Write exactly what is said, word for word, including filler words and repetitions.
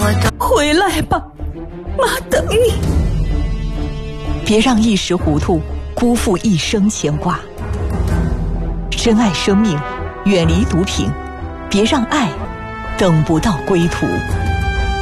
回来吧，妈等你。 别让一时糊涂辜负一生牵挂。珍爱生命，远离毒品，别让爱等不到归途。